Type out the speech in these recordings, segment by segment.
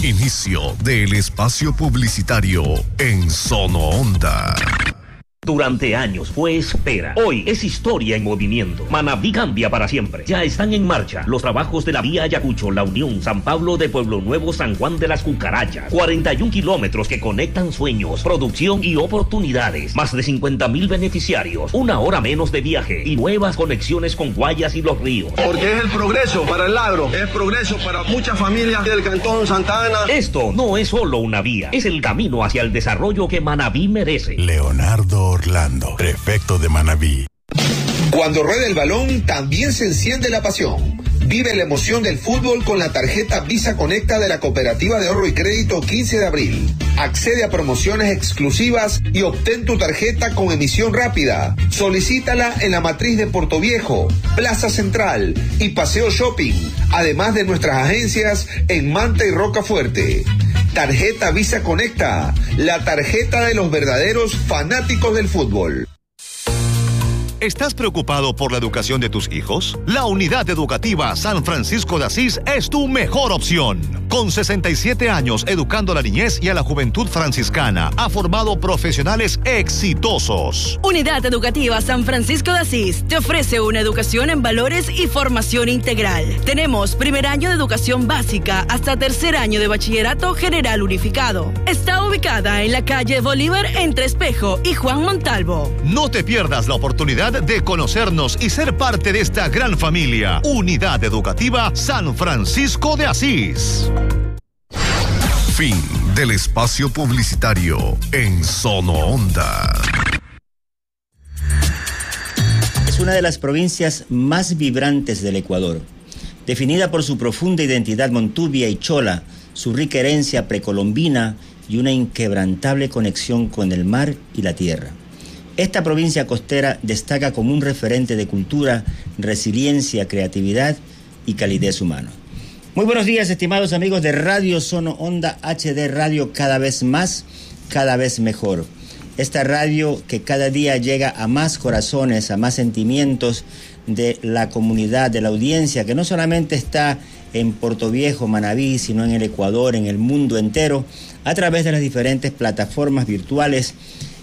Inicio del espacio publicitario en Sono Onda. Durante años fue espera. Hoy es historia en movimiento. Manabí cambia para siempre. Ya están en marcha los trabajos de la vía Ayacucho, La Unión, San Pablo de Pueblo Nuevo, San Juan de las Cucarachas. 41 kilómetros que conectan sueños, producción y oportunidades. Más de 50,000 beneficiarios. 1 hora menos de viaje y nuevas conexiones con Guayas y Los Ríos. Porque es el progreso para el agro. Es progreso para muchas familias del Cantón Santa Ana. Esto no es solo una vía. Es el camino hacia el desarrollo que Manabí merece. Leonardo Orlando, prefecto de Manabí. Cuando rueda el balón, también se enciende la pasión. Vive la emoción del fútbol con la tarjeta Visa Conecta de la Cooperativa de Ahorro y Crédito 15 de abril. Accede a promociones exclusivas y obtén tu tarjeta con emisión rápida. Solicítala en la matriz de Portoviejo, Plaza Central y Paseo Shopping, además de nuestras agencias en Manta y Rocafuerte. Tarjeta Visa Conecta, la tarjeta de los verdaderos fanáticos del fútbol. ¿Estás preocupado por la educación de tus hijos? La Unidad Educativa San Francisco de Asís es tu mejor opción. Con 67 años educando a la niñez y a la juventud franciscana, ha formado profesionales exitosos. Unidad Educativa San Francisco de Asís te ofrece una educación en valores y formación integral. Tenemos primer año de educación básica hasta tercer año de bachillerato general unificado. Está ubicada en la calle Bolívar entre Espejo y Juan Montalvo. No te pierdas la oportunidad de conocernos y ser parte de esta gran familia. Unidad Educativa San Francisco de Asís. Fin del espacio publicitario en Sono Onda. Es una de las provincias más vibrantes del Ecuador. Definida por su profunda identidad montubia y chola, su rica herencia precolombina y una inquebrantable conexión con el mar y la tierra. Esta provincia costera destaca como un referente de cultura, resiliencia, creatividad y calidez humana. Muy buenos días, estimados amigos de Radio Sono Onda HD, radio cada vez más, cada vez mejor. Esta radio que cada día llega a más corazones, a más sentimientos de la comunidad, de la audiencia, que no solamente está en Portoviejo, Manabí, sino en el Ecuador, en el mundo entero, a través de las diferentes plataformas virtuales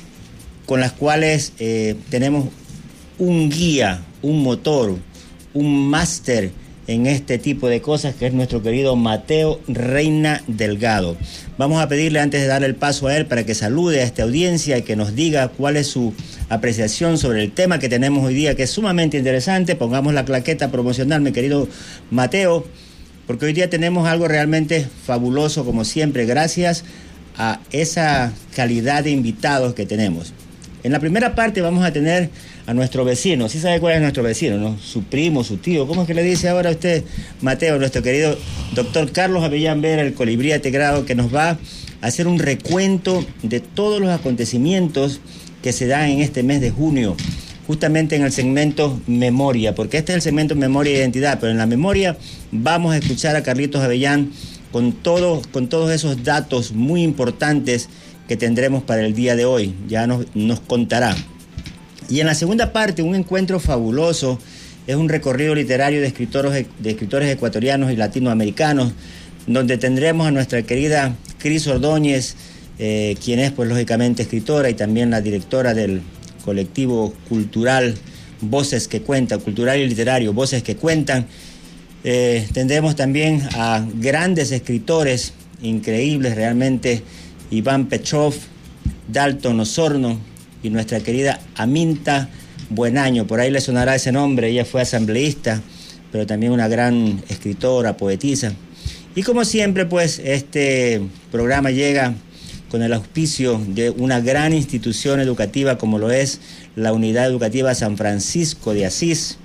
con las cuales tenemos un guía, un motor, un máster en este tipo de cosas, que es nuestro querido Mateo Reina Delgado. Vamos a pedirle, antes de darle el paso a él, para que salude a esta audiencia y que nos diga cuál es su apreciación sobre el tema que tenemos hoy día, que es sumamente interesante. Pongamos la claqueta promocional, mi querido Mateo, porque hoy día tenemos algo realmente fabuloso, como siempre, gracias a esa calidad de invitados que tenemos. En la primera parte vamos a tener a nuestro vecino. ¿Sí sabe cuál es nuestro vecino, no? Su primo, su tío. ¿Cómo es que le dice ahora a usted, Mateo? Nuestro querido doctor Carlos Avellán Vera, el colibrí atigrado, que nos va a hacer un recuento de todos los acontecimientos que se dan en este mes de junio, justamente en el segmento Memoria, porque este es el segmento Memoria e Identidad, pero en la Memoria vamos a escuchar a Carlitos Avellán con todos esos datos muy importantes que tendremos para el día de hoy. Ya nos contará. Y en la segunda parte, un encuentro fabuloso, es un recorrido literario de escritores ecuatorianos y latinoamericanos, donde tendremos a nuestra querida Cris Ordóñez, quien es, pues, lógicamente escritora y también la directora del colectivo cultural Voces que Cuentan, cultural y literario Voces que Cuentan. Tendremos también a grandes escritores increíbles realmente, Iván Petrov, Dalton Osorno y nuestra querida Aminta Buenaño. Por ahí le sonará ese nombre, ella fue asambleísta, pero también una gran escritora, poetisa. Y como siempre, pues, este programa llega con el auspicio de una gran institución educativa como lo es la Unidad Educativa San Francisco de Asís,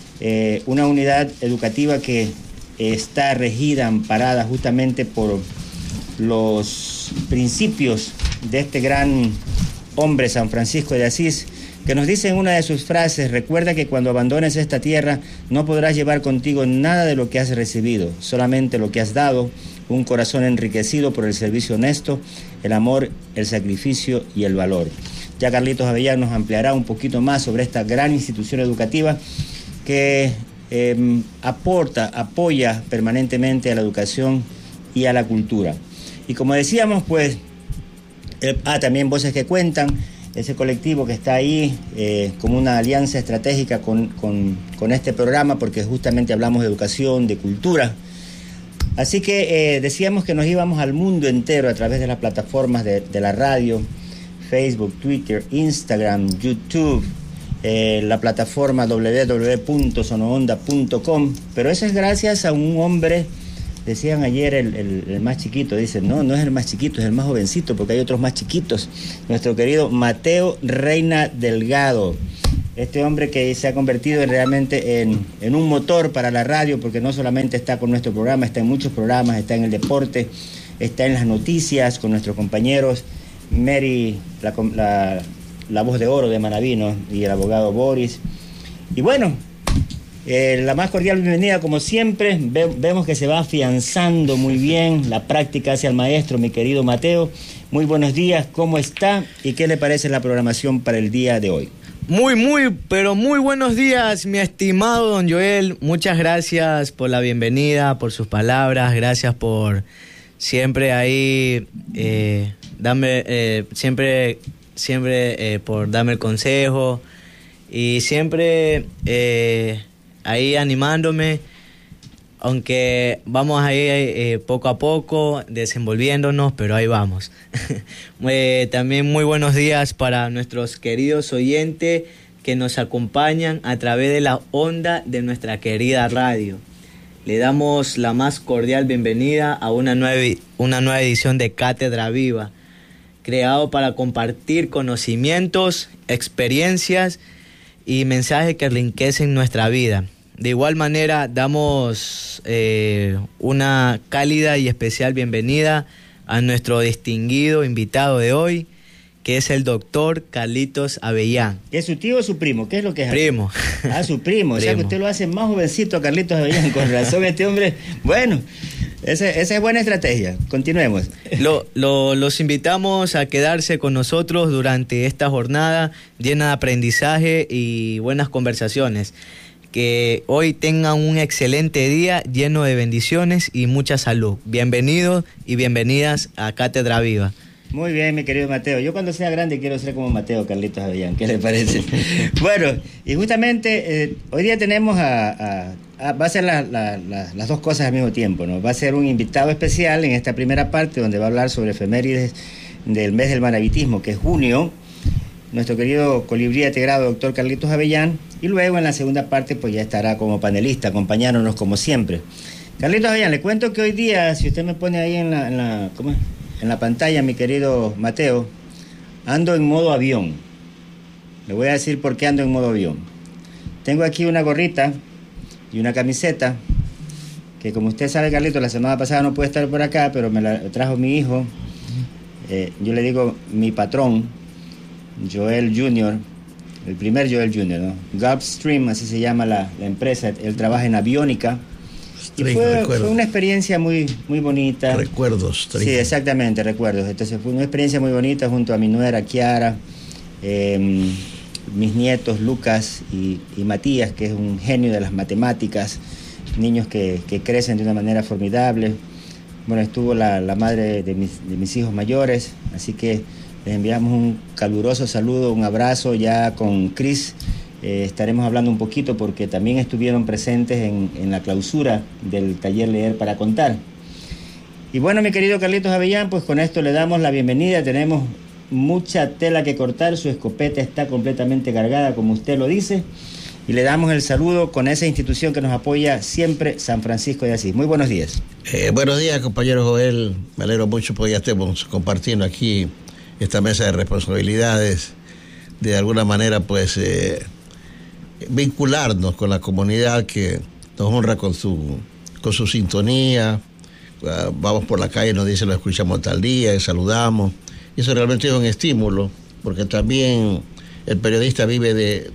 una unidad educativa que está regida, amparada justamente por los principios de este gran hombre, San Francisco de Asís, que nos dice en una de sus frases: recuerda que cuando abandones esta tierra no podrás llevar contigo nada de lo que has recibido, solamente lo que has dado, un corazón enriquecido por el servicio honesto, el amor, el sacrificio y el valor. Ya Carlitos Avellán nos ampliará un poquito más sobre esta gran institución educativa que apoya permanentemente a la educación y a la cultura. Y como decíamos, pues, también Voces que Cuentan, ese colectivo que está ahí como una alianza estratégica con este programa, porque justamente hablamos de educación, de cultura. Así que decíamos que nos íbamos al mundo entero a través de las plataformas de la radio, Facebook, Twitter, Instagram, YouTube, la plataforma www.sonoonda.com, pero eso es gracias a un hombre, decían ayer el más chiquito, dicen, no es el más chiquito, es el más jovencito, porque hay otros más chiquitos, nuestro querido Mateo Reina Delgado, este hombre que se ha convertido realmente en un motor para la radio, porque no solamente está con nuestro programa, está en muchos programas, está en el deporte, está en las noticias con nuestros compañeros, Mary, la voz de oro de Manaví, ¿no? Y el abogado Boris. Y bueno, la más cordial bienvenida, como siempre. Vemos que se va afianzando muy bien la práctica hacia el maestro, mi querido Mateo. Muy buenos días, ¿cómo está? ¿Y qué le parece la programación para el día de hoy? Pero muy buenos días, mi estimado don Joel. Muchas gracias por la bienvenida, por sus palabras. Gracias por siempre ahí siempre por darme el consejo y siempre ahí animándome, aunque vamos ahí poco a poco desenvolviéndonos, pero ahí vamos. También muy buenos días para nuestros queridos oyentes que nos acompañan a través de la onda de nuestra querida radio. Le damos la más cordial bienvenida a una nueva edición de Cátedra Viva, creado para compartir conocimientos, experiencias y mensajes que enriquecen nuestra vida. De igual manera, damos una cálida y especial bienvenida a nuestro distinguido invitado de hoy, que es el doctor Carlitos Avellán. ¿Es su tío o su primo? ¿Qué es lo que es? Primo. Su primo. O sea que usted lo hace más jovencito a Carlitos Avellán. Con razón, este hombre... Bueno, esa es buena estrategia. Continuemos. Los invitamos a quedarse con nosotros durante esta jornada llena de aprendizaje y buenas conversaciones. Que hoy tengan un excelente día lleno de bendiciones y mucha salud. Bienvenidos y bienvenidas a Cátedra Viva. Muy bien, mi querido Mateo. Yo cuando sea grande quiero ser como Mateo Carlitos Avellán. ¿Qué le parece? Bueno, y justamente hoy día tenemos va a ser las dos cosas al mismo tiempo, ¿no? Va a ser un invitado especial en esta primera parte donde va a hablar sobre efemérides del mes del manavitismo, que es junio. Nuestro querido colibrí integrado, doctor Carlitos Avellán. Y luego en la segunda parte pues ya estará como panelista, acompañándonos como siempre. Carlitos Avellán, le cuento que hoy día, si usted me pone ahí en la pantalla, mi querido Mateo, ando en modo avión. Le voy a decir por qué ando en modo avión. Tengo aquí una gorrita y una camiseta, que como usted sabe, Carlitos, la semana pasada no puede estar por acá, pero me la trajo mi hijo. Yo le digo mi patrón, Joel Jr., el primer Joel Jr., ¿no? Gulfstream, así se llama la empresa. Él trabaja en aviónica. Y fue una experiencia muy, muy bonita. Recuerdos. Sí, exactamente, recuerdos. Entonces fue una experiencia muy bonita junto a mi nuera Kiara, mis nietos Lucas y Matías, que es un genio de las matemáticas, niños que crecen de una manera formidable. Bueno, estuvo la madre de mis hijos mayores, así que les enviamos un caluroso saludo, un abrazo. Ya con Cris estaremos hablando un poquito porque también estuvieron presentes en la clausura del taller Leer para Contar. Y bueno, mi querido Carlitos Avellán, pues con esto le damos la bienvenida. Tenemos mucha tela que cortar, su escopeta está completamente cargada, como usted lo dice, y le damos el saludo con esa institución que nos apoya siempre, San Francisco de Asís. Muy buenos días. Buenos días, compañero Joel. Me alegro mucho porque ya estemos compartiendo aquí esta mesa de responsabilidades, de alguna manera pues vincularnos con la comunidad que nos honra con su sintonía. Vamos por la calle, nos dicen, lo escuchamos tal día, saludamos, y eso realmente es un estímulo, porque también el periodista vive de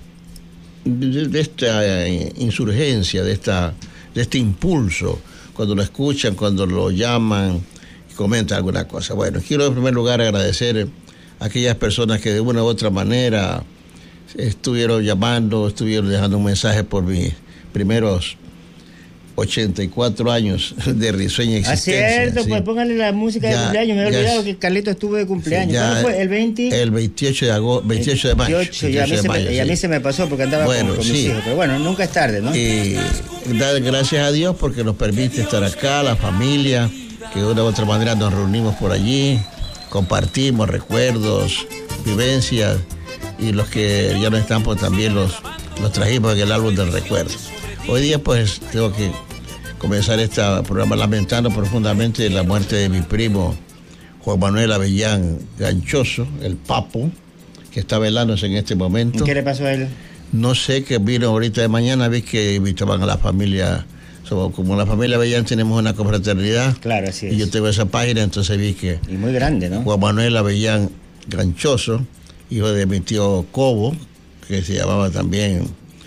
esta insurgencia, de este impulso, cuando lo escuchan, cuando lo llaman, comenta alguna cosa. Bueno, quiero en primer lugar agradecer a aquellas personas que de una u otra manera estuvieron llamando, estuvieron dejando un mensaje por mis primeros 84 años de risueña existencia. Ah, cierto, sí. Pues póngale la música de cumpleaños. Me he olvidado que Carlito estuvo de cumpleaños. ¿Cuándo fue? ¿El 20? El 28 de agosto, 28 de mayo. 28, y a mí se me pasó porque andaba con mis hijos. Pero bueno, nunca es tarde, ¿no? Y dar gracias a Dios porque nos permite estar acá, la familia, que de una u otra manera nos reunimos por allí, compartimos recuerdos, vivencias, y los que ya no están, pues también los trajimos en el álbum del recuerdo. Hoy día, pues, tengo que comenzar este programa lamentando profundamente la muerte de mi primo Juan Manuel Avellán Ganchoso, el Papo, que está velándose en este momento. ¿Qué le pasó a él? No sé, que vino ahorita de mañana, vi que invitaban a la familia. Como la familia Avellán tenemos una confraternidad. Claro, así es. Y yo tengo esa página, entonces vi que... Y muy grande, ¿no? Juan Manuel Avellán Ganchoso, hijo de mi tío Cobo, que se llamaba también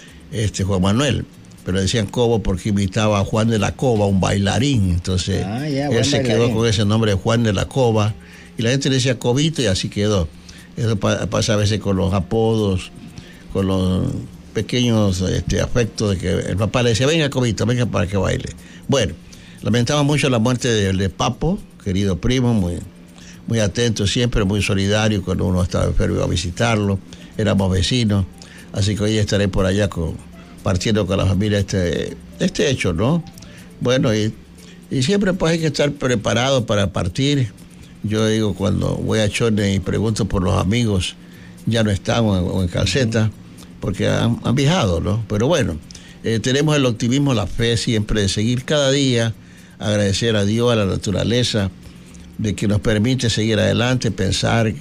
Juan Manuel, pero le decían Cobo porque invitaba a Juan de la Cova, un bailarín. Entonces él se quedó con ese nombre de Juan de la Cova, y la gente le decía Cobito, y así quedó. Eso pasa a veces con los apodos, con los pequeños afectos de que el papá le decía, venga Cobito, venga para que baile. Bueno, lamentamos mucho la muerte de Papo, querido primo, muy atento siempre, muy solidario cuando uno estaba enfermo, iba a visitarlo, éramos vecinos, así que hoy estaré por allá partiendo con la familia este hecho, ¿no? Bueno, y siempre pues hay que estar preparado para partir. Yo digo, cuando voy a Chone y pregunto por los amigos, ya no están o en Calceta, porque han viajado, ¿no? Pero bueno, tenemos el optimismo, la fe siempre de seguir cada día, agradecer a Dios, a la naturaleza, de que nos permite seguir adelante, pensar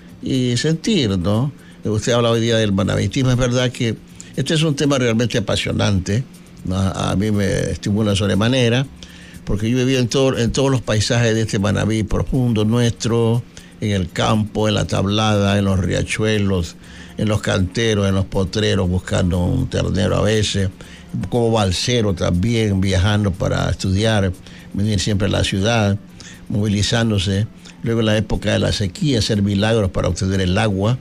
y sentir, ¿no? Usted habla hoy día del manavitismo, es verdad que este es un tema realmente apasionante, ¿no? A mí me estimula sobremanera, porque yo he vivido en todos los paisajes de este Manaví profundo nuestro, en el campo, en la tablada, en los riachuelos, en los canteros, en los potreros, buscando un ternero a veces, como balsero también, viajando para estudiar, venir siempre a la ciudad, movilizándose. Luego en la época de la sequía, hacer milagros para obtener el agua,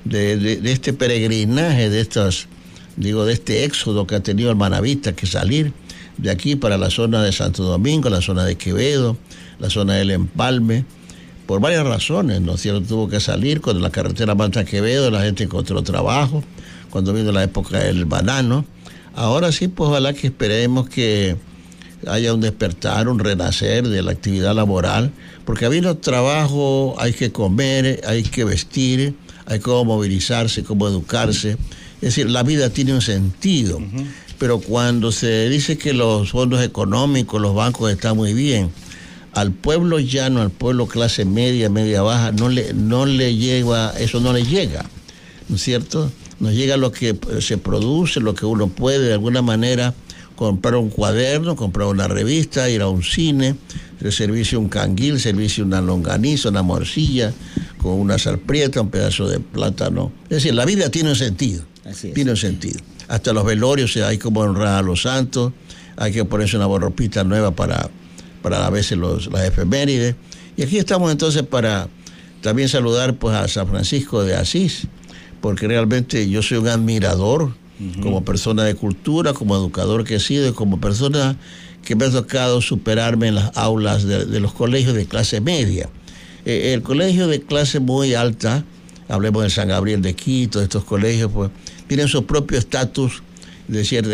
de este peregrinaje, de este éxodo que ha tenido el manavista, que salir de aquí para la zona de Santo Domingo, la zona de Quevedo, la zona del Empalme, por varias razones, ¿no es cierto? Tuvo que salir cuando la carretera Manta-Quevedo, la gente encontró trabajo, cuando vino la época del banano. Ahora sí, pues ojalá que esperemos que haya un despertar, un renacer de la actividad laboral, porque habiendo trabajo hay que comer, hay que vestir, hay cómo movilizarse, cómo educarse. Es decir, la vida tiene un sentido, pero cuando se dice que los fondos económicos, los bancos están muy bien, al pueblo llano, al pueblo clase media, media baja, no le llega, eso no le llega, ¿no es cierto? Nos llega lo que se produce, lo que uno puede de alguna manera comprar un cuaderno, comprar una revista, ir a un cine, servirse un canguil, servirse una longaniza, una morcilla, con una salprieta, un pedazo de plátano. Es decir, la vida tiene un sentido, tiene un sentido. Hasta los velorios hay como honrar a los santos, hay que ponerse una borropita nueva para a veces las efemérides. Y aquí estamos entonces para también saludar pues a San Francisco de Asís, porque realmente yo soy un admirador como persona de cultura, como educador que he sido y como persona que me ha tocado superarme en las aulas de los colegios de clase media. El colegio de clase muy alta, hablemos de San Gabriel de Quito, estos colegios pues tienen su propio estatus, es decir,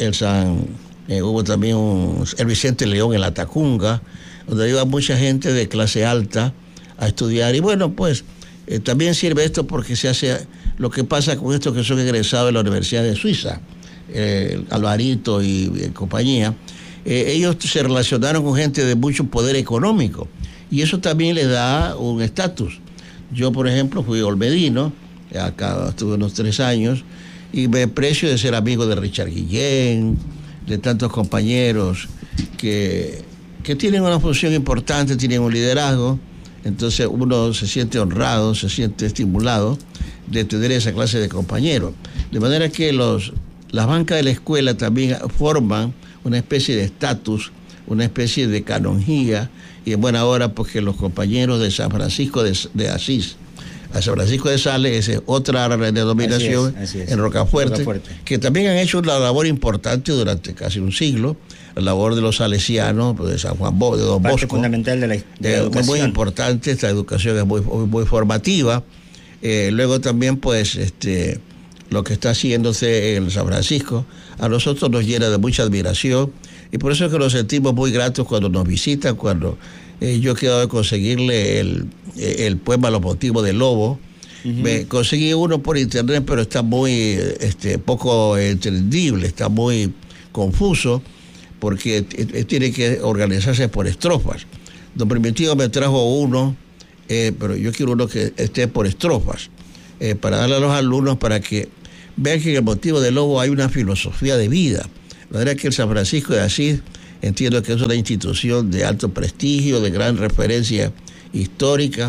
hubo también el Vicente León en la Tacunga, donde iba mucha gente de clase alta a estudiar. Y bueno, pues también sirve esto porque se hace lo que pasa con estos que son egresados de la Universidad de Suiza, Alvarito y compañía. Ellos se relacionaron con gente de mucho poder económico y eso también les da un estatus. Yo, por ejemplo, fui olmedino, acá estuve unos 3 años y me aprecio de ser amigo de Richard Guillén, de tantos compañeros que tienen una función importante, tienen un liderazgo. Entonces uno se siente honrado, se siente estimulado de tener esa clase de compañeros. De manera que las bancas de la escuela también forman una especie de estatus, una especie de canonjía, y en buena hora porque los compañeros de San Francisco de Asís, a San Francisco de Sales, es otra denominación, así es. En Rocafuerte, que también han hecho una labor importante durante casi un siglo, la labor de los salesianos, de San Juan Bosco, de Don Bosco. Parte fundamental de la educación. Es muy importante, esta educación es muy formativa. Luego también, pues, lo que está haciéndose en San Francisco, a nosotros nos llena de mucha admiración, y por eso es que nos sentimos muy gratos cuando nos visitan, cuando yo he quedado de conseguirle el poema Los motivos del lobo. Me conseguí uno por internet, pero está muy poco entendible, está muy confuso, porque tiene que organizarse por estrofas. Don Primitivo me trajo uno, pero yo quiero uno que esté por estrofas, para darle a los alumnos para que vean que en el motivo del lobo hay una filosofía de vida. La verdad es que el San Francisco de Asís, entiendo que es una institución de alto prestigio, de gran referencia histórica.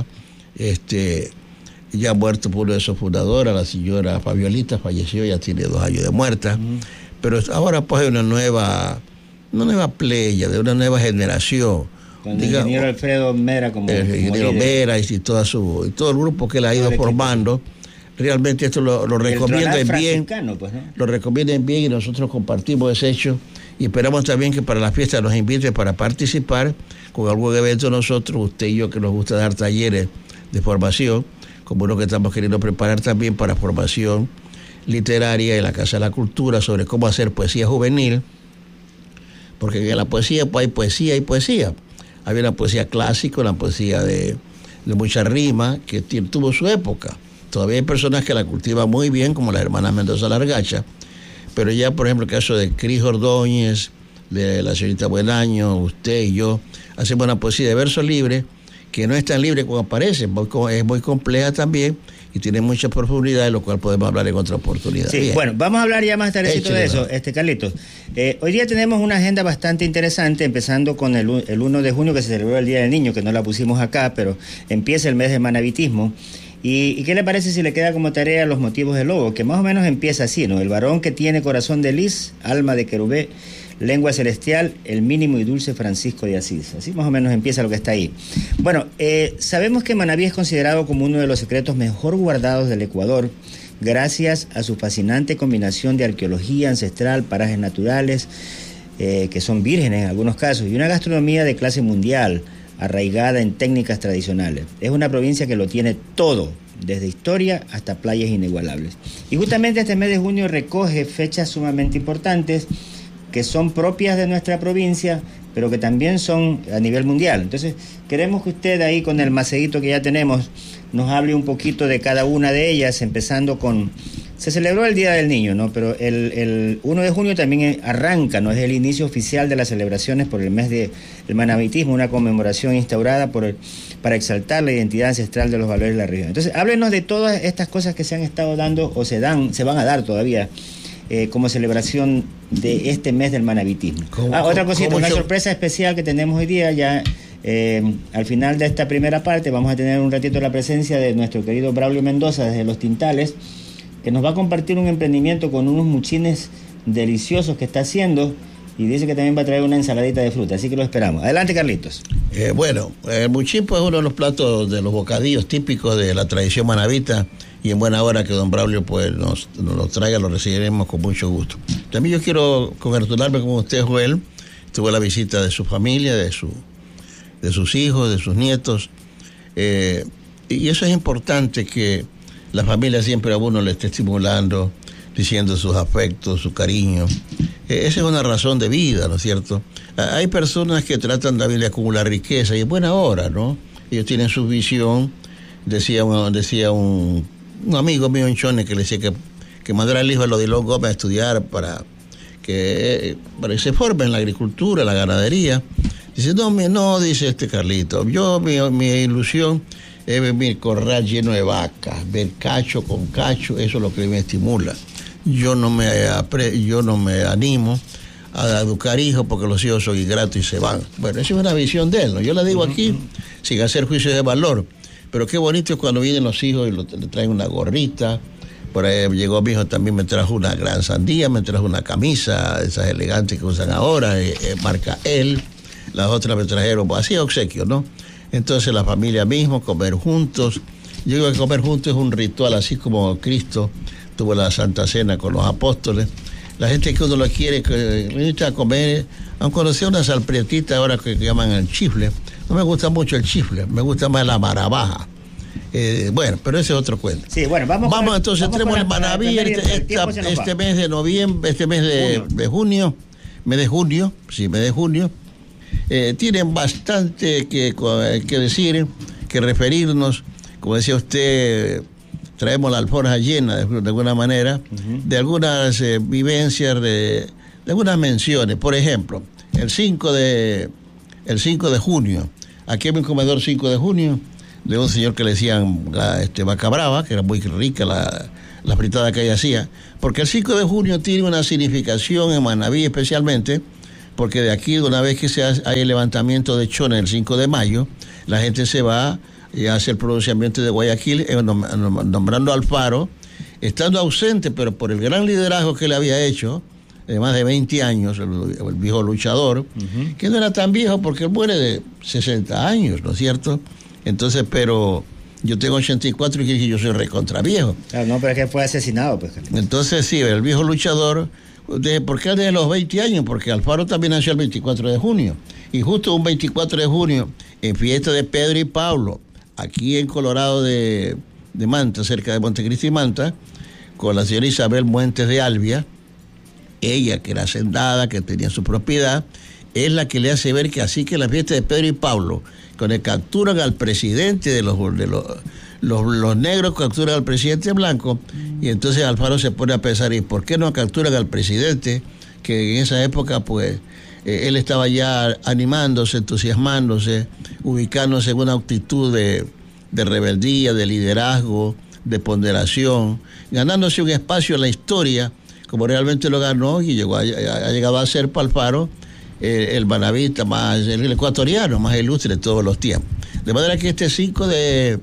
Ya muerto por uno de sus fundadores, la señora Fabiolita, falleció, ya tiene 2 años de muerta. Pero ahora pues hay una nueva playa, de una nueva generación. Con el ingeniero Alfredo Mera como ingeniero Mera y todo el grupo que él ha ido formando. Realmente esto lo recomienden bien. Pues, ¿no? Lo recomienden bien, y nosotros compartimos ese hecho, y esperamos también que para la fiesta nos inviten para participar con algún evento nosotros, usted y yo, que nos gusta dar talleres de formación, como uno que estamos queriendo preparar también para formación literaria en la Casa de la Cultura sobre cómo hacer poesía juvenil, porque en la poesía pues, hay poesía y poesía. Había una poesía clásica, una poesía de mucha rima, que tuvo su época. Todavía hay personas que la cultivan muy bien, como la hermana Mendoza Largacha, pero ya, por ejemplo, el caso de Cris Ordóñez, de la señorita Buenaño, usted y yo, hacemos una poesía de verso libre, que no es tan libre como parece, es muy compleja también y tiene mucha profundidad, de lo cual podemos hablar en otra oportunidad. Sí, bueno, vamos a hablar ya más tardecito de eso, Carlitos. Hoy día tenemos una agenda bastante interesante, empezando con el 1 de junio, que se celebró el Día del Niño, que no la pusimos acá, pero empieza el mes de manavitismo. ¿Y qué le parece si le queda como tarea Los motivos del lobo? Que más o menos empieza así, ¿no? El varón que tiene corazón de lis, alma de querubé, lengua celestial, el mínimo y dulce Francisco de Asís. Así más o menos empieza lo que está ahí. Bueno, sabemos que Manabí es considerado como uno de los secretos mejor guardados del Ecuador, gracias a su fascinante combinación de arqueología ancestral, parajes naturales, que son vírgenes en algunos casos, y una gastronomía de clase mundial, arraigada en técnicas tradicionales. Es una provincia que lo tiene todo, desde historia hasta playas inigualables. Y justamente este mes de junio recoge fechas sumamente importantes, que son propias de nuestra provincia, pero que también son a nivel mundial. Entonces, queremos que usted ahí, con el maceguito que ya tenemos, nos hable un poquito de cada una de ellas, empezando con... Se celebró el Día del Niño, ¿no? Pero el 1 de junio también arranca, ¿no? Es el inicio oficial de las celebraciones por el mes del manavitismo, una conmemoración instaurada para exaltar la identidad ancestral de los valores de la región. Entonces, háblenos de todas estas cosas que se han estado dando o se van a dar todavía como celebración de este mes del manavitismo. Otra cosita, una sorpresa especial que tenemos hoy día, ya al final de esta primera parte vamos a tener un ratito la presencia de nuestro querido Braulio Mendoza desde Los Tintales, que nos va a compartir un emprendimiento con unos muchines deliciosos que está haciendo, y dice que también va a traer una ensaladita de fruta, así que lo esperamos. Adelante, Carlitos. Bueno, el muchín pues, es uno de los platos, de los bocadillos típicos de la tradición manavita, y en buena hora que don Braulio pues nos lo traiga, lo recibiremos con mucho gusto. También yo quiero congratularme con usted, Joel. Tuve la visita de su familia, de sus hijos, de sus nietos, y eso es importante, que la familia siempre a uno le esté estimulando, diciendo sus afectos, su cariño. Esa es una razón de vida, ¿no es cierto? Hay personas que tratan también de acumular riqueza, y es buena hora, ¿no? Ellos tienen su visión. Decía un amigo mío en Chone, que le decía que mandara al hijo de Odilon Gómez a estudiar para que se forme en la agricultura, la ganadería. Dice, no, dice Carlito, mi ilusión es ver mi corral lleno de vacas, ver cacho con cacho, eso es lo que me estimula. Yo no me animo a educar hijos, porque los hijos son ingratos y se van. Bueno, esa es una visión de él, ¿no? Yo la digo aquí sin hacer juicios de valor, pero qué bonito es cuando vienen los hijos y le traen una gorrita. Por ahí llegó mi hijo, también me trajo una gran sandía, me trajo una camisa, esas elegantes que usan ahora, marca él. Las otras me trajeron, pues, así obsequios, ¿no? Entonces la familia mismo, comer juntos. Yo digo que comer juntos es un ritual, así como Cristo tuvo la Santa Cena con los apóstoles. La gente que uno lo quiere, que le invita a comer, Han conocido una salprietita ahora que llaman el chifle. No me gusta mucho el chifle, me gusta más la marabaja. Bueno, pero ese es otro cuento. Sí, bueno, vamos entonces tenemos el Manaví este mes de noviembre, este mes de junio, tienen bastante que decir, que referirnos. Como decía usted, traemos la alforja llena de alguna manera, de algunas vivencias, de algunas menciones. Por ejemplo, el 5 de junio, aquí hay un comedor 5 de junio, de un señor que le decían vaca brava, que era muy rica la fritada que ella hacía, porque el 5 de junio tiene una significación en Manaví especialmente, porque de aquí, de una vez que hay el levantamiento de Chona el 5 de mayo, la gente se va y hace el pronunciamiento de Guayaquil, nombrando a Alfaro, estando ausente, pero por el gran liderazgo que le había hecho, de más de 20 años, el viejo luchador, que no era tan viejo porque él muere de 60 años, ¿no es cierto? Entonces, pero yo tengo 84 y yo soy recontra viejo. Claro, no, pero es que fue asesinado. Pues. Entonces, sí, el viejo luchador, ¿por qué desde los 20 años? Porque Alfaro también nació el 24 de junio. Y justo un 24 de junio, en fiesta de Pedro y Pablo, aquí en Colorado de Manta, cerca de Montecristi y Manta, con la señora Isabel Muentes de Albia, ella que era hacendada, que tenía su propiedad, es la que le hace ver que así que la fiesta de Pedro y Pablo, cuando capturan al presidente de los negros, capturan al presidente blanco, y entonces Alfaro se pone a pensar, ¿y por qué no capturan al presidente? Que en esa época, pues, él estaba ya animándose, entusiasmándose, ubicándose en una actitud de rebeldía, de liderazgo, de ponderación, ganándose un espacio en la historia, como realmente lo ganó, y ha llegado a ser para Alfaro el manavista el ecuatoriano más ilustre de todos los tiempos. De manera que este 5 de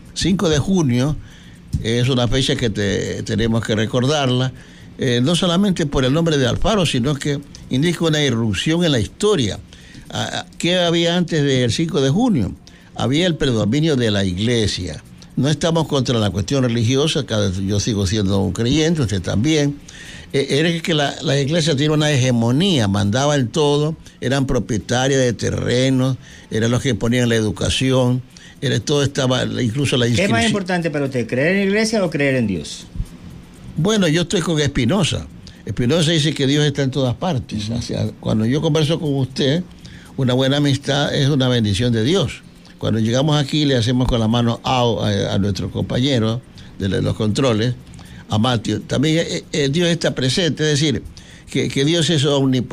junio es una fecha que tenemos que recordarla, no solamente por el nombre de Alfaro, sino que indica una irrupción en la historia. ¿Qué había antes del 5 de junio? Había el predominio de la iglesia. No estamos contra la cuestión religiosa, yo sigo siendo un creyente, usted también. Era que la iglesia tiene una hegemonía, mandaba en todo, eran propietarias de terrenos, eran los que ponían la educación, todo estaba, incluso la inscripción. ¿Qué es más importante para usted, creer en la iglesia o creer en Dios? Bueno, yo estoy con Espinosa. Espinosa dice que Dios está en todas partes. Cuando yo converso con usted, una buena amistad es una bendición de Dios. Cuando llegamos aquí le hacemos con la mano a nuestro compañero de los controles, a Mateo. También Dios está presente, es decir, que Dios es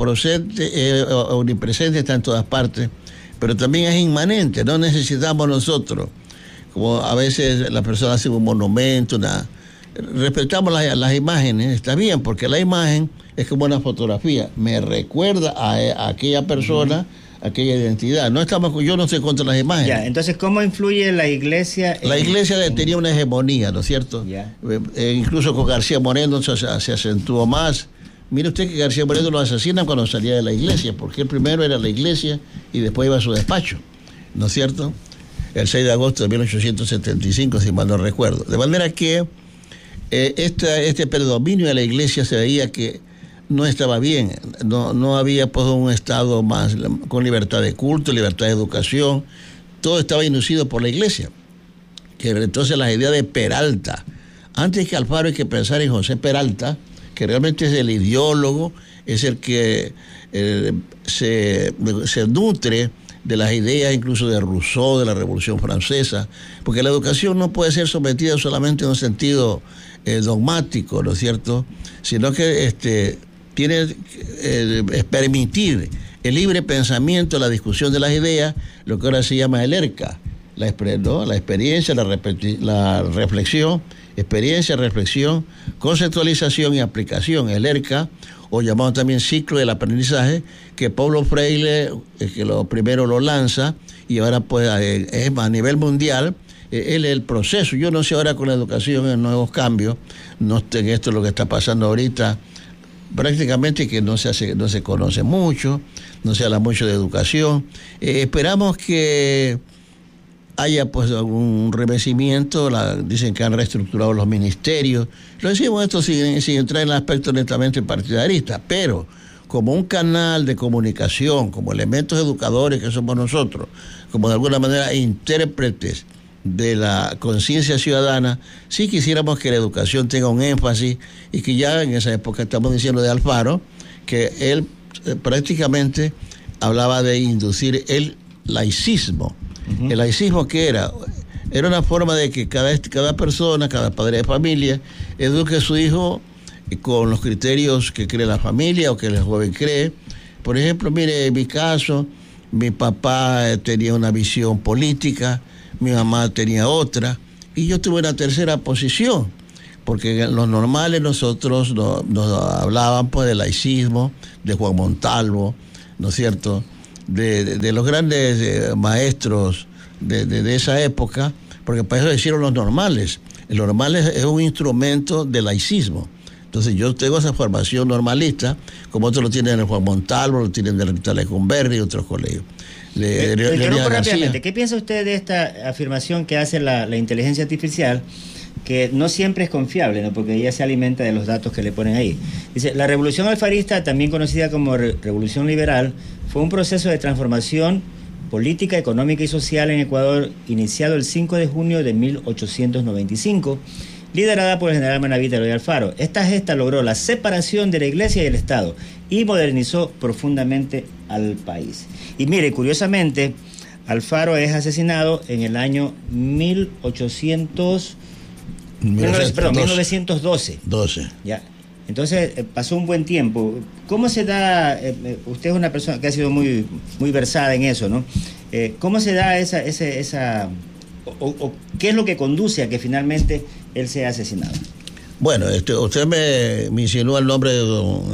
omnipresente, está en todas partes, pero también es inmanente. No necesitamos nosotros, como a veces las personas hacen un monumento, respetamos las imágenes, está bien, porque la imagen es como una fotografía, me recuerda a aquella persona, aquella identidad. Yo no estoy contra las imágenes. Ya, entonces, ¿cómo influye la iglesia? La iglesia tenía una hegemonía, ¿no es cierto? Incluso con García Moreno se acentuó más. Mire usted que García Moreno lo asesinan cuando salía de la iglesia, porque él primero era la iglesia y después iba a su despacho, ¿no es cierto? El 6 de agosto de 1875, si mal no recuerdo. De manera que este predominio de la iglesia se veía que no estaba bien, no había pues un Estado más con libertad de culto, libertad de educación, todo estaba inducido por la iglesia. Que entonces las ideas de Peralta, antes que Alfaro hay que pensar en José Peralta, que realmente es el ideólogo, es el que se nutre de las ideas incluso de Rousseau, de la Revolución Francesa, porque la educación no puede ser sometida solamente en un sentido dogmático, ¿no es cierto?, sino que tiene permitir el libre pensamiento, la discusión de las ideas, lo que ahora se llama el ERCA, la experiencia, la reflexión, experiencia, reflexión, conceptualización y aplicación, el ERCA, o llamado también ciclo del aprendizaje, que Paulo Freire, que primero lo lanza, y ahora pues es a nivel mundial, el proceso. Yo no sé ahora con la educación en nuevos cambios, no en esto es lo que está pasando ahorita, prácticamente que no se conoce mucho, no se habla mucho de educación. Esperamos que haya pues algún revestimiento, dicen que han reestructurado los ministerios. Lo decimos esto sin entrar en el aspecto netamente partidarista, pero como un canal de comunicación, como elementos educadores que somos nosotros, como de alguna manera intérpretes de la conciencia ciudadana, sí quisiéramos que la educación tenga un énfasis, y que ya en esa época estamos diciendo de Alfaro, que él prácticamente hablaba de inducir el laicismo. Uh-huh. El laicismo, ¿qué era? Era una forma de que cada persona, cada padre de familia, eduque a su hijo con los criterios que cree la familia o que el joven cree. Por ejemplo, mire, en mi caso, mi papá tenía una visión política, mi mamá tenía otra, y yo tuve una tercera posición, porque en los normales nosotros nos hablaban pues del laicismo, de Juan Montalvo, ¿no es cierto?, de los grandes maestros de esa época, porque para eso hicieron los normales. El normales es un instrumento de laicismo. Entonces yo tengo esa formación normalista, como otros lo tienen en Juan Montalvo, lo tienen de Rita Lecumberri y otros colegios. Rápidamente, ¿qué piensa usted de esta afirmación que hace la inteligencia artificial, que no siempre es confiable, ¿no?, porque ella se alimenta de los datos que le ponen ahí? Dice, la revolución alfarista, también conocida como revolución liberal, fue un proceso de transformación política, económica y social en Ecuador, iniciado el 5 de junio de 1895, liderada por el general Manaví de Alfaro. Esta gesta logró la separación de la Iglesia y el Estado y modernizó profundamente al país. Y mire, curiosamente, Alfaro es asesinado en el año 1912. Ya. Entonces, pasó un buen tiempo. ¿Cómo se da, usted es una persona que ha sido muy, muy versada en eso, ¿no? ¿Cómo se da esa qué es lo que conduce a que finalmente él sea asesinado? Bueno, usted me insinuó el nombre de don,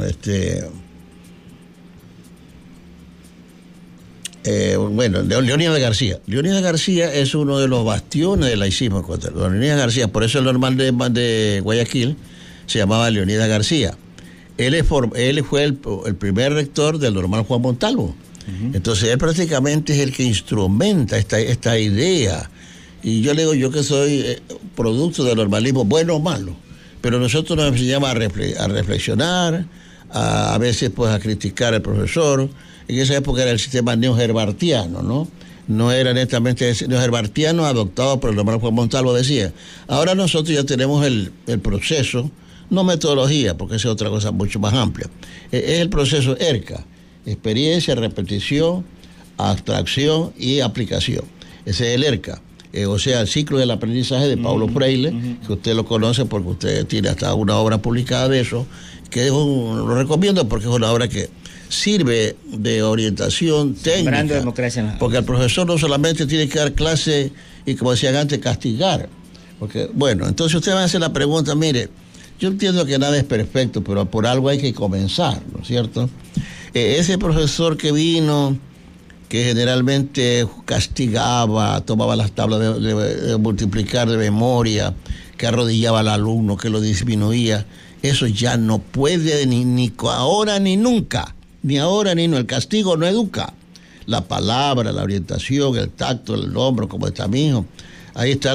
de Leonidas García. Leonidas García es uno de los bastiones del laicismo ecuatoriano. Leonidas García, por eso el normal de Guayaquil se llamaba Leonidas García. Él fue el primer rector del normal Juan Montalvo. Uh-huh. Entonces él prácticamente es el que instrumenta esta idea. Y yo le digo, yo que soy producto del normalismo, bueno o malo, pero nosotros nos enseñamos a reflexionar, a veces pues a criticar al profesor. En esa época era el sistema neoherbartiano, ¿no? No era netamente neoherbartiano adoptado por el normal Juan Montalvo, decía. Ahora nosotros ya tenemos el proceso, no metodología, porque esa es otra cosa mucho más amplia. Es el proceso ERCA, experiencia, repetición, abstracción y aplicación. Ese es el ERCA. O sea, el ciclo del aprendizaje de Paulo Freire, que usted lo conoce porque usted tiene hasta una obra publicada de eso, que lo recomiendo porque es una obra que sirve de orientación técnica. Democracia. Porque el profesor no solamente tiene que dar clase y, como decían antes, castigar. Porque, bueno, entonces usted va a hacer la pregunta, mire, yo entiendo que nada es perfecto, pero por algo hay que comenzar, ¿no es cierto? Ese profesor que vino, que generalmente castigaba, tomaba las tablas de multiplicar de memoria, que arrodillaba al alumno, que lo disminuía, eso ya no puede ni ahora ni nunca, ni ahora ni no. El castigo no educa. La palabra, la orientación, el tacto, el hombro, como está mi hijo. Ahí están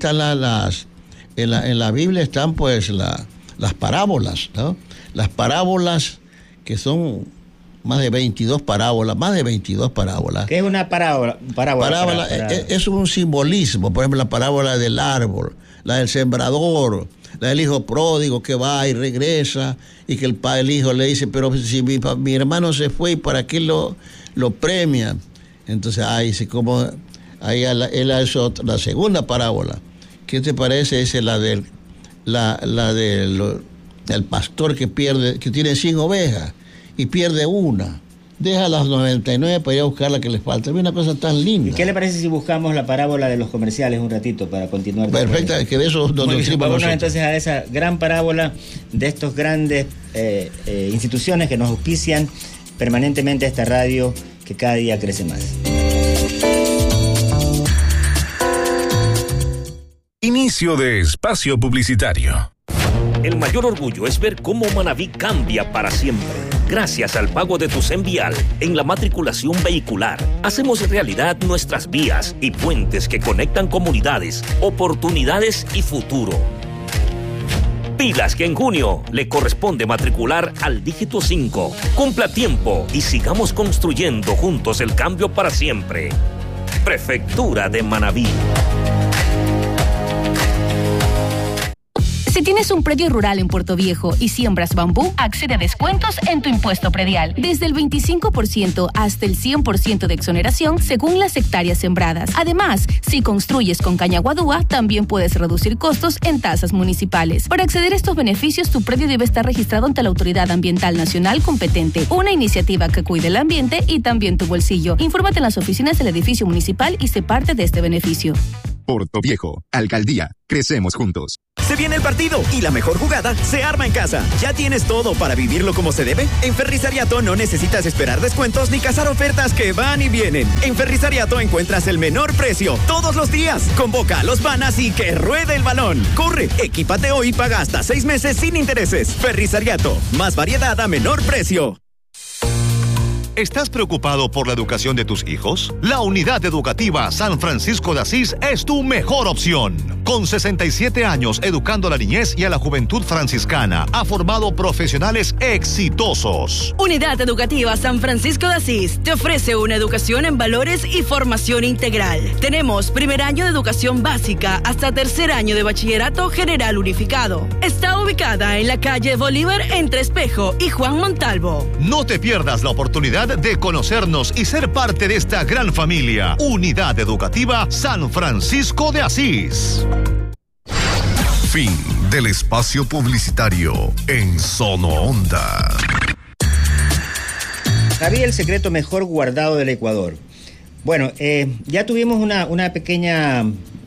en la Biblia están pues las parábolas, ¿no? Las parábolas que son más de 22 parábolas. ¿Qué es una parábola? Parábola es un simbolismo. Por ejemplo, la parábola del árbol, la del sembrador, la del hijo pródigo que va y regresa, y que el hijo le dice, pero si mi hermano se fue, ¿y para qué lo premia? Entonces, él hizo la segunda parábola. ¿Qué te parece? Esa es la del pastor que tiene 100 ovejas y pierde una. Deja las 99 para ir a buscar la que le falta. Es una cosa tan linda. ¿Y qué le parece si buscamos la parábola de los comerciales un ratito para continuar? Perfecto, es que de eso nos nutrimos nosotros. Entonces a esa gran parábola de estos grandes instituciones que nos auspician permanentemente a esta radio que cada día crece más. Inicio de espacio publicitario. El mayor orgullo es ver cómo Manaví cambia para siempre. Gracias al pago de tu CENVIAL en la matriculación vehicular, hacemos realidad nuestras vías y puentes que conectan comunidades, oportunidades y futuro. Pilas que en junio le corresponde matricular al dígito 5. Cumpla tiempo y sigamos construyendo juntos el cambio para siempre. Prefectura de Manabí. Si tienes un predio rural en Puerto Viejo y siembras bambú, accede a descuentos en tu impuesto predial, desde el 25% hasta el 100% de exoneración según las hectáreas sembradas. Además, si construyes con caña guadúa, también puedes reducir costos en tasas municipales. Para acceder a estos beneficios, tu predio debe estar registrado ante la Autoridad Ambiental Nacional competente, una iniciativa que cuide el ambiente y también tu bolsillo. Infórmate en las oficinas del edificio municipal y sé parte de este beneficio. Puerto Viejo, Alcaldía, crecemos juntos. Se viene el partido y la mejor jugada se arma en casa. ¿Ya tienes todo para vivirlo como se debe? En Ferrisariato no necesitas esperar descuentos ni cazar ofertas que van y vienen. En Ferrisariato encuentras el menor precio todos los días. Convoca a los panas y que ruede el balón. Corre, equípate hoy y paga hasta 6 meses sin intereses. Ferrisariato, más variedad a menor precio. ¿Estás preocupado por la educación de tus hijos? La Unidad Educativa San Francisco de Asís es tu mejor opción. Con 67 años educando a la niñez y a la juventud franciscana, ha formado profesionales exitosos. Unidad Educativa San Francisco de Asís te ofrece una educación en valores y formación integral. Tenemos primer año de educación básica hasta tercer año de bachillerato general unificado. Está ubicada en la calle Bolívar entre Espejo y Juan Montalvo. No te pierdas la oportunidad de conocernos y ser parte de esta gran familia. Unidad Educativa San Francisco de Asís. Fin del espacio publicitario en Sono Onda. Sabía el secreto mejor guardado del Ecuador. Bueno, ya tuvimos una pequeña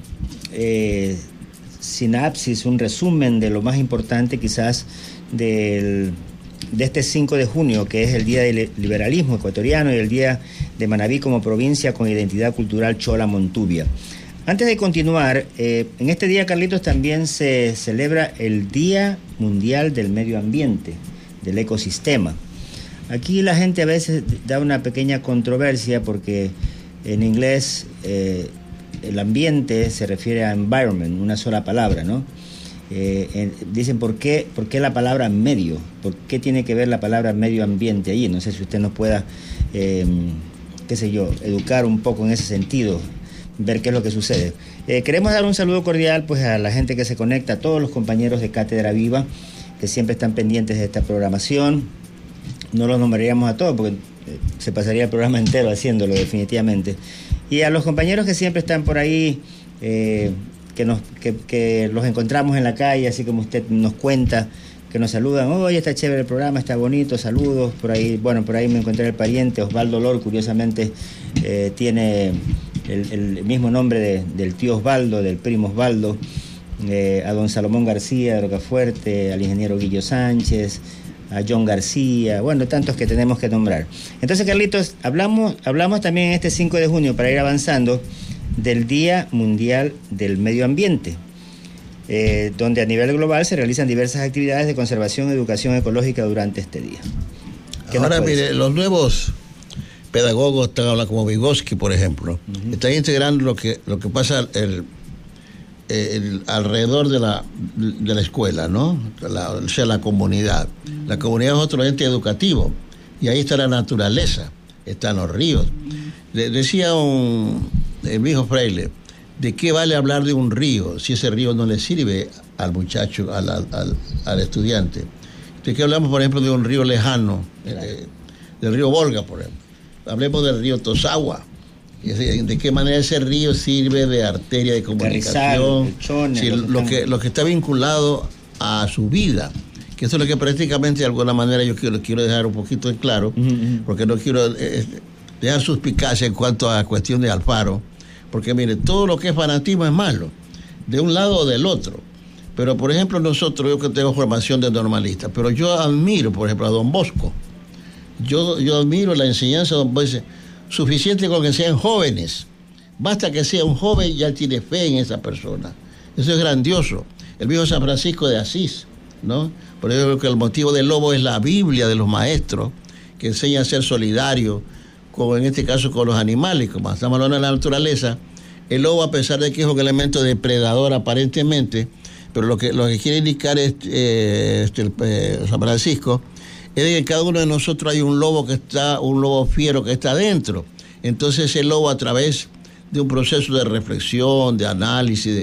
sinapsis, un resumen de lo más importante quizás de este 5 de junio, que es el Día del Liberalismo Ecuatoriano y el Día de Manabí como provincia con identidad cultural chola montubia. Antes de continuar, en este día, Carlitos, también se celebra el Día Mundial del Medio Ambiente, del ecosistema. Aquí la gente a veces da una pequeña controversia porque en inglés el ambiente se refiere a environment, una sola palabra, ¿no? Dicen ¿por qué la palabra medio? ¿Por qué tiene que ver la palabra medio ambiente allí? No sé si usted nos pueda, educar un poco en ese sentido, ver qué es lo que sucede. Queremos dar un saludo cordial pues a la gente que se conecta, a todos los compañeros de Cátedra Viva que siempre están pendientes de esta programación. No los nombraríamos a todos porque se pasaría el programa entero haciéndolo definitivamente. Y a los compañeros que siempre están por ahí, que los encontramos en la calle, así como usted nos cuenta, que nos saludan, oye, está chévere el programa, está bonito, saludos, por ahí me encontré el pariente, Osvaldo Lor, curiosamente tiene el mismo nombre del tío Osvaldo, del primo Osvaldo, a don Salomón García de Rocafuerte, al ingeniero Guillo Sánchez, a John García, bueno, tantos que tenemos que nombrar. Entonces, Carlitos, hablamos también en este 5 de junio, para ir avanzando, del Día Mundial del Medio Ambiente, donde a nivel global se realizan diversas actividades de conservación y educación ecológica durante este día. Ahora, mire, los nuevos pedagogos, como Vygotsky, por ejemplo, están integrando lo que pasa alrededor de la escuela, ¿no? O sea, la comunidad. La comunidad es otro ente educativo, y ahí está la naturaleza, están los ríos. Decía el viejo Freire, ¿de qué vale hablar de un río si ese río no le sirve al muchacho, al estudiante? ¿De qué hablamos, por ejemplo, de un río lejano, del río Volga, por ejemplo? Hablemos del río Tosagua. ¿De qué manera ese río sirve de arteria de comunicación? Lo que está vinculado a su vida, que eso es lo que prácticamente de alguna manera yo quiero dejar un poquito en claro, porque no quiero dejar suspicacia en cuanto a la cuestión de Alfaro, porque mire, todo lo que es fanatismo es malo, de un lado o del otro. Pero por ejemplo nosotros, yo que tengo formación de normalista, pero yo admiro, por ejemplo, a don Bosco. Yo admiro la enseñanza de don Bosco. Suficiente con que sean jóvenes. Basta que sea un joven, ya tiene fe en esa persona. Eso es grandioso. El viejo San Francisco de Asís, ¿no? Por eso creo que el motivo del lobo es la Biblia de los maestros, que enseña a ser solidario, como en este caso con los animales. Como estamos hablando de la naturaleza, el lobo, a pesar de que es un elemento depredador aparentemente, pero lo que quiere indicar San Francisco es de que cada uno de nosotros hay un lobo fiero que está dentro. Entonces ese lobo, a través de un proceso de reflexión, de análisis,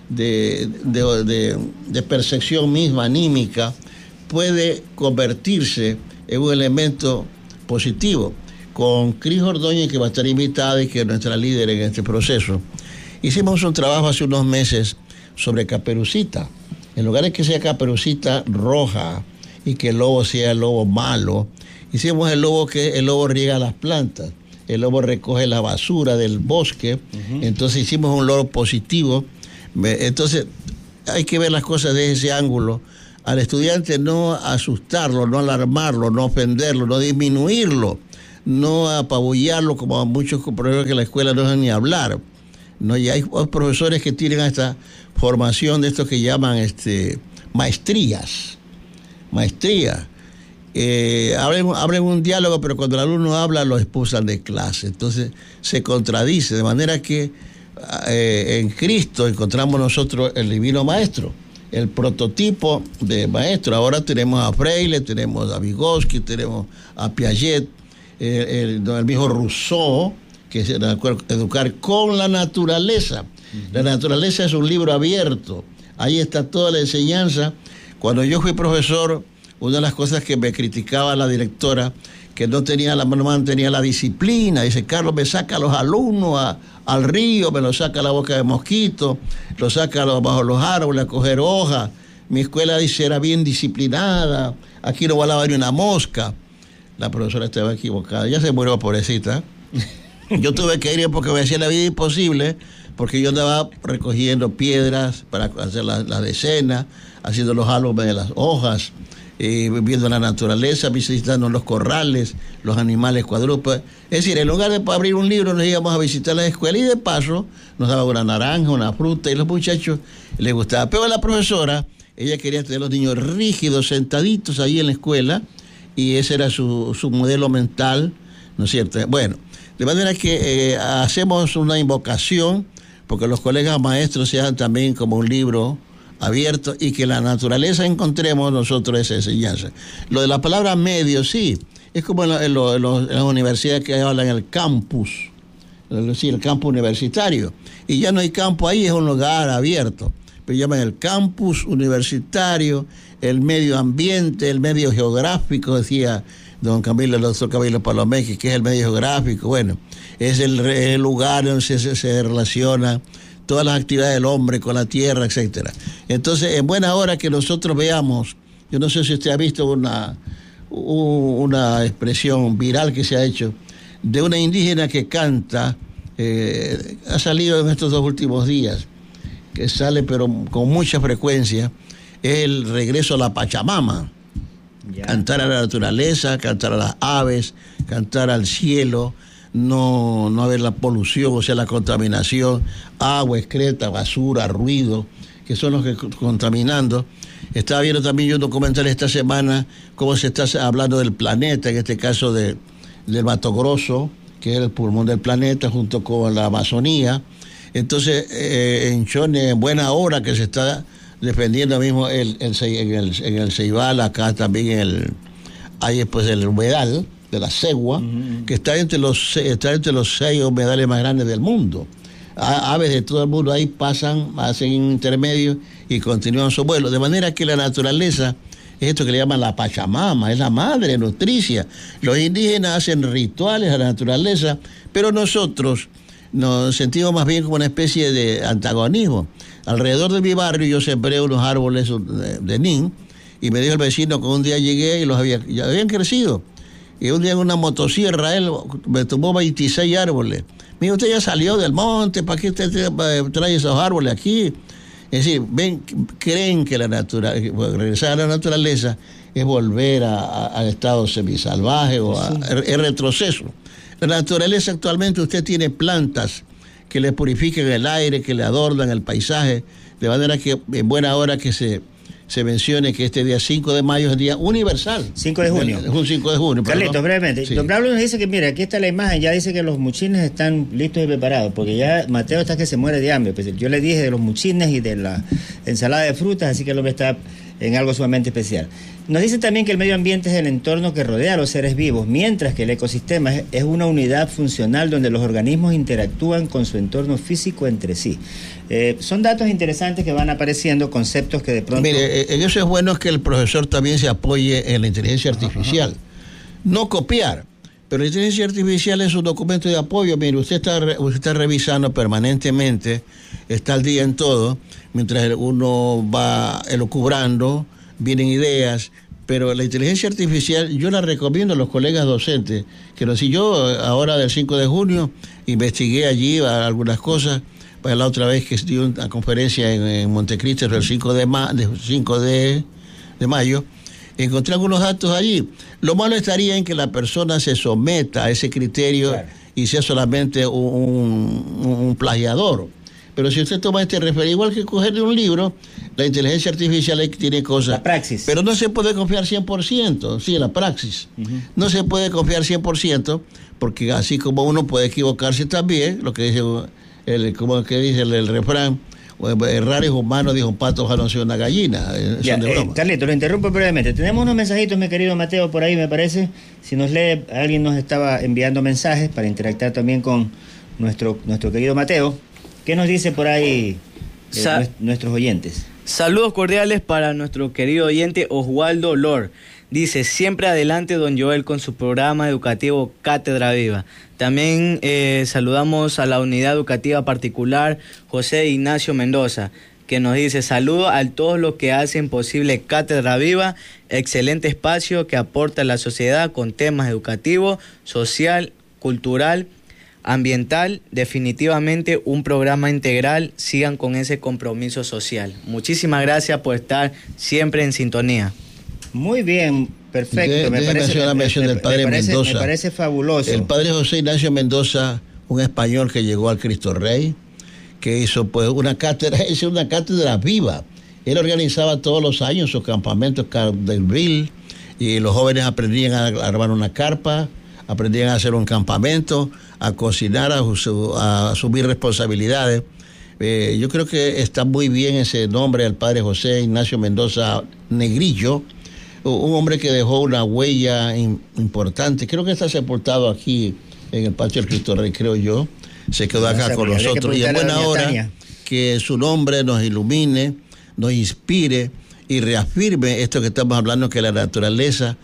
de percepción misma anímica, puede convertirse en un elemento positivo. Con Cris Ordóñez, que va a estar invitada y que es nuestra líder en este proceso, hicimos un trabajo hace unos meses sobre Caperucita. En lugar de que sea Caperucita roja y que el lobo sea el lobo malo, hicimos el lobo riega las plantas, el lobo recoge la basura del bosque. Entonces hicimos un lobo positivo. Entonces hay que ver las cosas desde ese ángulo. Al estudiante no asustarlo, no alarmarlo, no ofenderlo, no disminuirlo, no apabullarlo como a muchos profesores que en la escuela no dejan ni hablar. No, y hay profesores que tienen esta formación de esto que llaman maestrías. Abren un diálogo, pero cuando el alumno habla lo expulsan de clase. Entonces se contradice, de manera que en Cristo encontramos nosotros el divino maestro, el prototipo de maestro. Ahora tenemos a Freire, tenemos a Vygotsky, tenemos a Piaget, el mismo Rousseau, que es educar con la naturaleza. La naturaleza es un libro abierto, ahí está toda la enseñanza. Cuando yo fui profesor, una de las cosas que me criticaba la directora, que no mantenía la disciplina. Dice: Carlos, me saca a los alumnos al río, me los saca a la boca de mosquito, los saca bajo los árboles a coger hojas. Mi escuela, dice, era bien disciplinada, aquí no volaba ni una mosca. La profesora estaba equivocada, ya se murió, pobrecita. Yo tuve que ir porque me hacía la vida imposible, porque yo andaba recogiendo piedras para hacer las decenas, haciendo los álbumes de las hojas, viendo la naturaleza, visitando los corrales, los animales cuadrúpedos. Es decir, en lugar de abrir un libro, nos íbamos a visitar la escuela y de paso nos daba una naranja, una fruta, y a los muchachos les gustaba. Pero la profesora, ella quería tener a los niños rígidos, sentaditos ahí en la escuela, y ese era su modelo mental, ¿no es cierto? Bueno, de manera que hacemos una invocación porque los colegas maestros sean también como un libro abierto y que la naturaleza encontremos nosotros esa enseñanza. Lo de la palabra medio, sí, es como en las universidades que hablan el campus, es decir, el campo universitario, y ya no hay campo ahí, es un lugar abierto, pero llaman el campus universitario, el medio ambiente, el medio geográfico, decía el doctor Camilo Palomé, que es el medio geográfico. Bueno, es el lugar donde se relaciona todas las actividades del hombre con la tierra, etcétera. Entonces, en buena hora que nosotros veamos, yo no sé si usted ha visto una expresión viral que se ha hecho de una indígena que canta, ha salido en estos 2 últimos días, que sale pero con mucha frecuencia, es el regreso a la Pachamama. Cantar a la naturaleza, cantar a las aves, cantar al cielo, no haber la polución, o sea, la contaminación, agua, excreta, basura, ruido, que son los que contaminando. Estaba viendo también yo un documental esta semana, cómo se está hablando del planeta, en este caso del Mato Grosso, que es el pulmón del planeta, junto con la Amazonía. Entonces, en Chone, en buena hora que se está defendiendo mismo en el Ceibal, acá también hay después el humedal de la cegua, que está entre los 6 humedales más grandes del mundo. Aves de todo el mundo ahí pasan, hacen intermedio y continúan su vuelo. De manera que la naturaleza es esto que le llaman la Pachamama, es la madre nutricia. Los indígenas hacen rituales a la naturaleza, pero nosotros nos sentimos más bien como una especie de antagonismo. Alrededor de mi barrio yo sembré unos árboles de nin, y me dijo el vecino que un día llegué y ya habían crecido. Y un día en una motosierra él me tomó 26 árboles. Me dijo: usted ya salió del monte, ¿para qué usted trae esos árboles aquí? Es decir, creen que regresar a la naturaleza es volver al estado semisalvaje o es retroceso. La naturaleza actualmente, usted tiene plantas que le purifican el aire, que le adornan el paisaje, de manera que en buena hora que se se mencione que este día 5 de mayo es el día universal. 5 de junio. Es un 5 de junio. Carlitos, brevemente. Sí. Don Pablo nos dice que, mira, aquí está la imagen, ya dice que los muchines están listos y preparados, porque ya Mateo está que se muere de hambre. Pues yo le dije de los muchines y de la ensalada de frutas, así que el hombre está en algo sumamente especial. Nos dicen también que el medio ambiente es el entorno que rodea a los seres vivos, mientras que el ecosistema es una unidad funcional donde los organismos interactúan con su entorno físico entre sí. Son datos interesantes que van apareciendo, conceptos que de pronto... Mire, en eso es bueno que el profesor también se apoye en la inteligencia artificial. No copiar, pero la inteligencia artificial es un documento de apoyo. Mire, usted está revisando permanentemente, está al día en todo, mientras uno va elucubrando, vienen ideas, pero la inteligencia artificial yo la recomiendo a los colegas docentes, que si yo ahora del 5 de junio investigué allí algunas cosas, para la otra vez que di una conferencia en Montecristo el 5 de mayo, encontré algunos datos allí. Lo malo estaría en que la persona se someta a ese criterio, claro, y sea solamente un plagiador. Pero si usted toma este referido, igual que coger de un libro, la inteligencia artificial tiene cosas. La praxis. Pero no se puede confiar 100%, sí, la praxis. No se puede confiar 100%, porque así como uno puede equivocarse también, lo que dice el refrán, errar es humano, dijo un pato, ojalá no sea una gallina. Carlitos, lo interrumpo brevemente. Tenemos unos mensajitos, mi querido Mateo, por ahí me parece. Si nos lee, alguien nos estaba enviando mensajes para interactuar también con nuestro querido Mateo. ¿Qué nos dice por ahí nuestros oyentes? Saludos cordiales para nuestro querido oyente Oswaldo Lor. Dice, siempre adelante don Joel con su programa educativo Cátedra Viva. También saludamos a la unidad educativa particular José Ignacio Mendoza, que nos dice, saludos a todos los que hacen posible Cátedra Viva, excelente espacio que aporta a la sociedad con temas educativos, social, cultural, ambiental, definitivamente un programa integral, sigan con ese compromiso social. Muchísimas gracias por estar siempre en sintonía. Muy bien, perfecto. Me parece fabuloso. El padre José Ignacio Mendoza, un español que llegó al Cristo Rey, que hizo pues una cátedra viva. Él organizaba todos los años sus campamentos Cardelville, y los jóvenes aprendían a armar una carpa, aprendían a hacer un campamento, a cocinar, a asumir responsabilidades. Yo creo que está muy bien ese nombre del padre José Ignacio Mendoza Negrillo, un hombre que dejó una huella importante. Creo que está sepultado aquí en el patio del Cristo Rey, creo yo. Se quedó acá con nosotros. Y es buena hora que su nombre nos ilumine, nos inspire y reafirme esto que estamos hablando, que la naturaleza,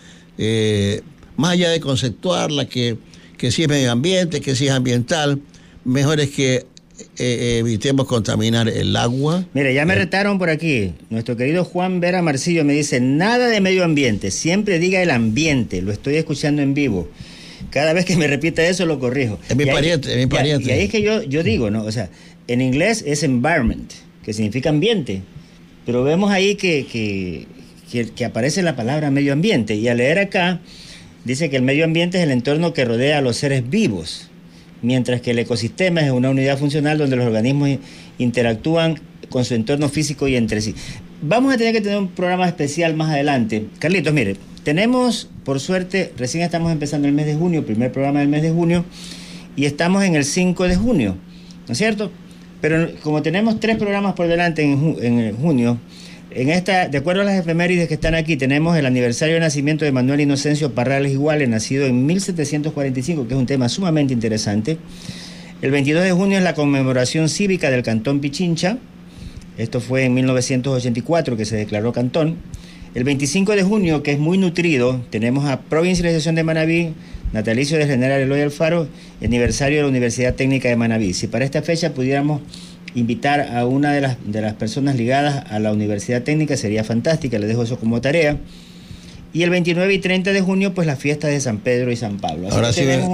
más allá de conceptuarla, que si es medio ambiente, que si es ambiental, mejor es que evitemos contaminar el agua. Mire, ya me retaron por aquí. Nuestro querido Juan Vera Marcillo me dice, nada de medio ambiente, siempre diga el ambiente, lo estoy escuchando en vivo. Cada vez que me repita eso lo corrijo. Es mi pariente. Y ahí es que yo digo, ¿no? O sea, en inglés es environment, que significa ambiente, pero vemos ahí que aparece la palabra medio ambiente, y al leer acá dice que el medio ambiente es el entorno que rodea a los seres vivos, mientras que el ecosistema es una unidad funcional donde los organismos interactúan con su entorno físico y entre sí. Vamos a tener que tener un programa especial más adelante. Carlitos, mire, tenemos, por suerte, recién estamos empezando el mes de junio, primer programa del mes de junio, y estamos en el 5 de junio, ¿no es cierto? Pero como tenemos 3 programas por delante en junio, de acuerdo a las efemérides que están aquí, tenemos el aniversario de nacimiento de Manuel Inocencio Parrales Iguales, nacido en 1745, que es un tema sumamente interesante. El 22 de junio es la conmemoración cívica del Cantón Pichincha. Esto fue en 1984 que se declaró cantón. El 25 de junio, que es muy nutrido, tenemos a Provincialización de Manabí, natalicio del general Eloy Alfaro, aniversario de la Universidad Técnica de Manabí. Si para esta fecha pudiéramos invitar a una de las personas ligadas a la Universidad Técnica, sería fantástica, les dejo eso como tarea. Y el 29 y 30 de junio, pues las fiestas de San Pedro y San Pablo. Así que tenemos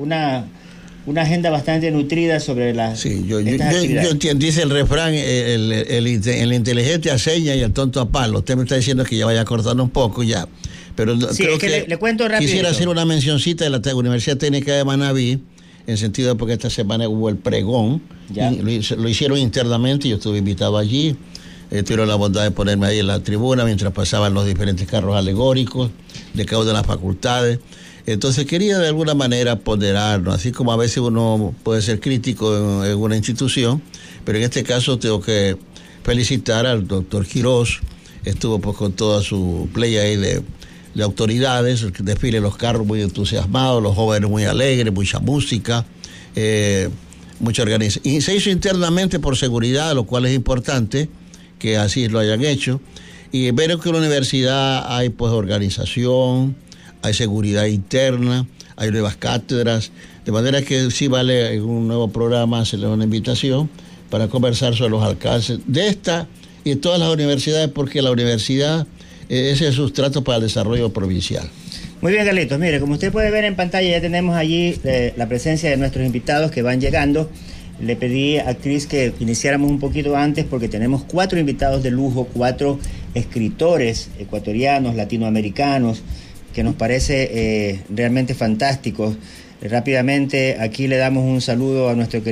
una agenda bastante nutrida sobre estas actividades. Yo entiendo, dice el refrán, el inteligente a seña y el tonto a palo. Usted me está diciendo que ya vaya cortando un poco ya. Pero sí, creo que le cuento rápido. Quisiera hacer una mencioncita de la Universidad Técnica de Manabí, en sentido porque esta semana hubo el pregón, lo hicieron internamente, yo estuve invitado allí, tuvieron la bondad de ponerme ahí en la tribuna mientras pasaban los diferentes carros alegóricos de cada una de las facultades. Entonces quería de alguna manera ponderarnos, así como a veces uno puede ser crítico en una institución, pero en este caso tengo que felicitar al doctor Quirós. Estuvo pues con toda su playa ahí de autoridades, el desfile de los carros muy entusiasmados, los jóvenes muy alegres, mucha música, mucha organización. Y se hizo internamente por seguridad, lo cual es importante que así lo hayan hecho. Y ver que en la universidad hay pues organización, hay seguridad interna, hay nuevas cátedras, de manera que sí vale en un nuevo programa hacerle una invitación para conversar sobre los alcances de esta y de todas las universidades, porque la universidad es el sustrato para el desarrollo provincial. Muy bien, Carlitos. Mire, como usted puede ver en pantalla, ya tenemos allí la presencia de nuestros invitados que van llegando. Le pedí a Cris que iniciáramos un poquito antes porque tenemos 4 invitados de lujo, 4 escritores ecuatorianos, latinoamericanos, que nos parece realmente fantásticos. Rápidamente, aquí le damos un saludo a nuestro querido